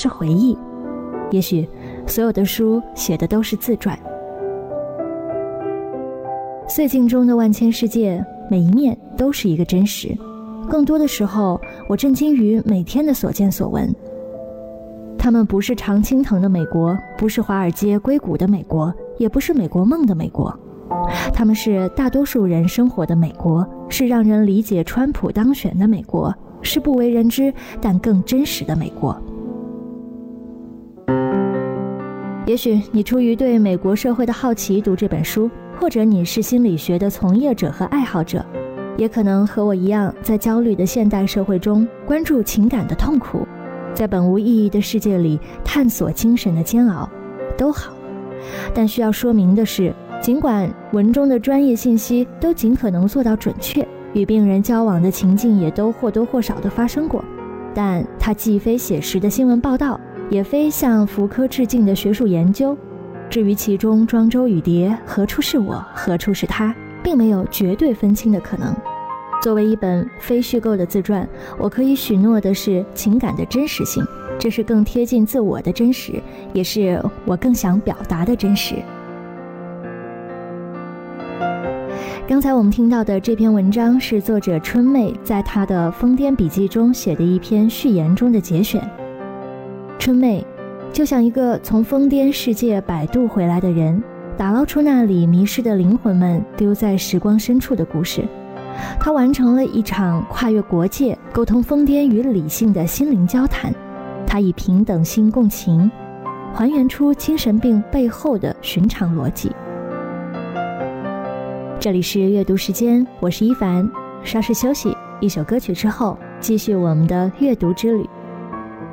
是回忆，也许所有的书写的都是自传。岁镜中的万千世界，每一面都是一个真实。更多的时候，我震惊于每天的所见所闻。他们不是常青藤的美国，不是华尔街硅谷的美国，也不是美国梦的美国。他们是大多数人生活的美国，是让人理解川普当选的美国，是不为人知但更真实的美国。也许你出于对美国社会的好奇读这本书，或者你是心理学的从业者和爱好者，也可能和我一样，在焦虑的现代社会中关注情感的痛苦，在本无意义的世界里探索精神的煎熬，都好。但需要说明的是，尽管文中的专业信息都尽可能做到准确，与病人交往的情境也都或多或少地发生过，但它既非写实的新闻报道，也非向福柯致敬的学术研究。至于其中庄周与蝶，何处是我，何处是他，并没有绝对分清的可能。作为一本非虚构的自传，我可以许诺的是情感的真实性，这是更贴近自我的真实，也是我更想表达的真实。刚才我们听到的这篇文章是作者春妹在她的疯癫笔记中写的一篇序言中的节选。春妹就像一个从疯癫世界摆渡回来的人，打捞出那里迷失的灵魂们丢在时光深处的故事。他完成了一场跨越国界、沟通疯癫与理性的心灵交谈。他以平等心共情，还原出精神病背后的寻常逻辑。这里是阅读时间，我是一凡，稍事休息，一首歌曲之后，继续我们的阅读之旅。